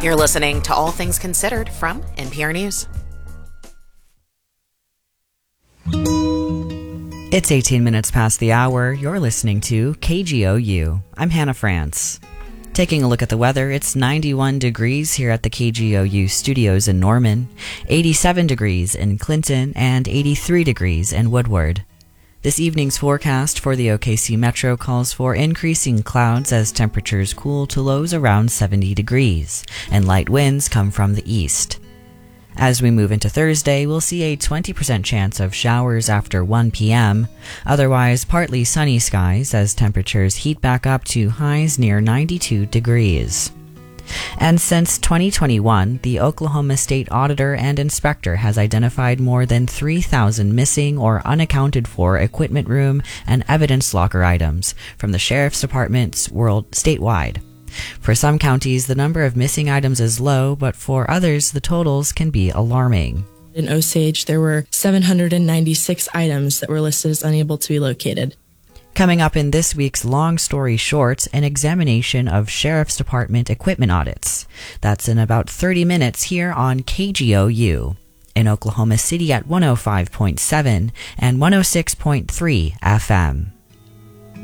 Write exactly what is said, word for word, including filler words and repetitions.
You're listening to All Things Considered from N P R News. It's eighteen minutes past the hour. You're listening to K G O U. I'm Hannah France. Taking a look at the weather, it's ninety-one degrees here at the K G O U studios in Norman, eighty-seven degrees in Clinton, and eighty-three degrees in Woodward. This evening's forecast for the O K C Metro calls for increasing clouds as temperatures cool to lows around seventy degrees, and light winds come from the east. As we move into Thursday, we'll see a twenty percent chance of showers after one p.m., otherwise partly sunny skies as temperatures heat back up to highs near ninety-two degrees. And since twenty twenty-one, the Oklahoma State Auditor and Inspector has identified more than three thousand missing or unaccounted for equipment room and evidence locker items from the Sheriff's Department's world statewide. For some counties, the number of missing items is low, but for others, the totals can be alarming. In Osage, there were seven hundred ninety-six items that were listed as unable to be located. Coming up in this week's Long Story Short, an examination of Sheriff's Department equipment audits. That's in about thirty minutes here on K G O U. In Oklahoma City at one oh five point seven and one oh six point three F M.